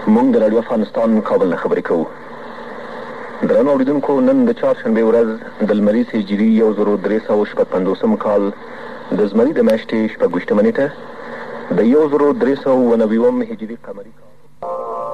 مونږ د راډیو افغانستان کابل نه خبرې کوو. درنو اورېدونکو، نن د چهارشنبې ورځ د لمریز هجري 1356 کال د زمري د میاشتې 26 نیټه د 1390 هجري قمري کال